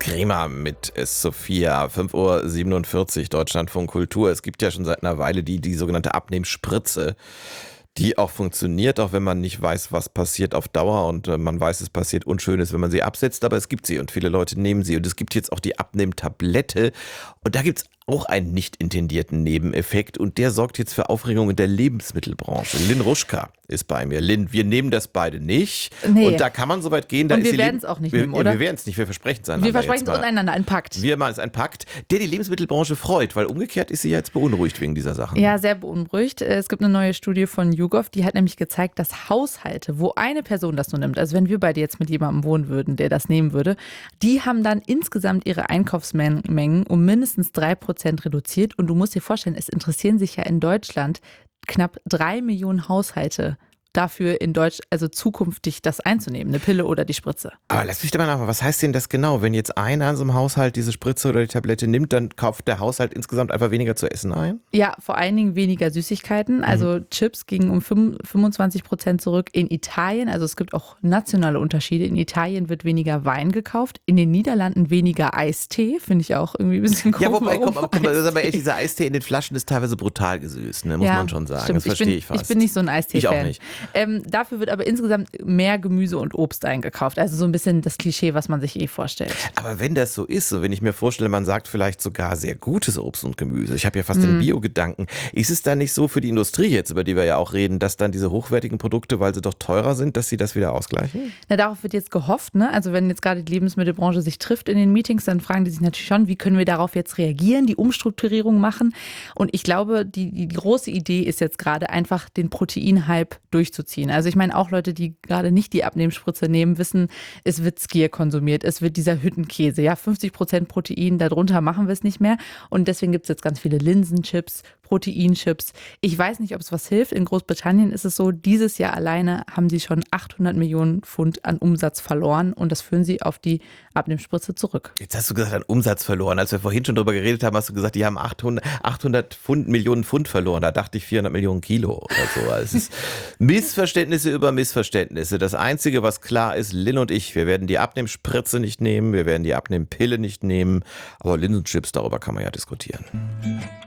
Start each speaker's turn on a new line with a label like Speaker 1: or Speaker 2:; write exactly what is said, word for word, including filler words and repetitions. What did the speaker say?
Speaker 1: Crema mit Sophia, fünf Uhr siebenundvierzig, Deutschlandfunk Kultur. Es gibt ja schon seit einer Weile die, die sogenannte Abnehmspritze, die auch funktioniert, auch wenn man nicht weiß, was passiert auf Dauer und äh, man weiß, es passiert Unschönes, wenn man sie absetzt, aber es gibt sie und viele Leute nehmen sie und es gibt jetzt auch die Abnehmtablette und da gibt es auch einen nicht intendierten Nebeneffekt und der sorgt jetzt für Aufregung in der Lebensmittelbranche. Lynn Ruschka ist bei mir. Lynn, wir nehmen das beide nicht
Speaker 2: Nee.
Speaker 1: und da kann man soweit gehen. Da
Speaker 2: Und
Speaker 1: ist
Speaker 2: wir
Speaker 1: die
Speaker 2: werden
Speaker 1: Leben-
Speaker 2: es auch nicht
Speaker 1: wir,
Speaker 2: nehmen, oder?
Speaker 1: Wir werden es nicht, wir versprechen es einander
Speaker 2: Wir versprechen
Speaker 1: jetzt
Speaker 2: es
Speaker 1: mal.
Speaker 2: untereinander, ein Pakt.
Speaker 1: Wir machen es ein Pakt, der die Lebensmittelbranche freut, weil umgekehrt ist sie ja jetzt beunruhigt wegen dieser Sachen.
Speaker 2: Ja, sehr beunruhigt. Es gibt eine neue Studie von YouGov, die hat nämlich gezeigt, dass Haushalte, wo eine Person das nur nimmt, also wenn wir beide jetzt mit jemandem wohnen würden, der das nehmen würde, die haben dann insgesamt ihre Einkaufsmengen um mindestens drei Prozent reduziert. Und du musst dir vorstellen, es interessieren sich ja in Deutschland knapp drei Millionen Haushalte dafür, in Deutsch, also zukünftig das einzunehmen, eine Pille oder die Spritze.
Speaker 1: Aber lass mich da mal nachfragen, was heißt denn das genau? Wenn jetzt einer in so einem Haushalt diese Spritze oder die Tablette nimmt, dann kauft der Haushalt insgesamt einfach weniger zu essen ein?
Speaker 2: Ja, vor allen Dingen weniger Süßigkeiten. Also mhm. Chips gingen um fünfundzwanzig Prozent zurück in Italien. Also es gibt auch nationale Unterschiede. In Italien wird weniger Wein gekauft, in den Niederlanden weniger Eistee. Finde ich auch irgendwie ein bisschen komisch.
Speaker 1: Ja, wobei, komm, komm, komm, aber echt, dieser Eistee in den Flaschen ist teilweise brutal gesüßt, ne? Muss
Speaker 2: ja,
Speaker 1: man schon sagen.
Speaker 2: Stimmt.
Speaker 1: Das verstehe ich,
Speaker 2: ich bin,
Speaker 1: fast.
Speaker 2: Ich bin nicht so ein Eistee-Fan.
Speaker 1: Ich auch nicht.
Speaker 2: Ähm, dafür wird aber insgesamt mehr Gemüse und Obst eingekauft. Also so ein bisschen das Klischee, was man sich eh vorstellt.
Speaker 1: Aber wenn das so ist, so wenn ich mir vorstelle, man sagt vielleicht sogar sehr gutes Obst und Gemüse. Ich habe ja fast mm. den Bio-Gedanken. Ist es dann nicht so für die Industrie jetzt, über die wir ja auch reden, dass dann diese hochwertigen Produkte, weil sie doch teurer sind, dass sie das wieder ausgleichen?
Speaker 2: Na, darauf wird jetzt gehofft, ne? Also wenn jetzt gerade die Lebensmittelbranche sich trifft in den Meetings, dann fragen die sich natürlich schon, wie können wir darauf jetzt reagieren, die Umstrukturierung machen. Und ich glaube, die, die große Idee ist jetzt gerade einfach, den Proteinhype durchzuziehen. Also ich meine, auch Leute, die gerade nicht die Abnehmspritze nehmen, wissen, es wird Skier konsumiert, es wird dieser Hüttenkäse, ja, fünfzig Prozent Protein, darunter machen wir es nicht mehr. Und deswegen gibt es jetzt ganz viele Linsenchips, Proteinchips. Ich weiß nicht, ob es was hilft. In Großbritannien ist es so, dieses Jahr alleine haben sie schon achthundert Millionen Pfund an Umsatz verloren und das führen sie auf die Abnehmspritze zurück.
Speaker 1: Jetzt hast du gesagt, an Umsatz verloren. Als wir vorhin schon drüber geredet haben, hast du gesagt, die haben achthundert, achthundert Pfund, Millionen Pfund verloren. Da dachte ich vierhundert Millionen Kilo oder so. Also es ist Missverständnisse über Missverständnisse. Das Einzige, was klar ist, Lynn und ich, wir werden die Abnehmspritze nicht nehmen, wir werden die Abnehmpille nicht nehmen, aber Linsenchips, darüber kann man ja diskutieren.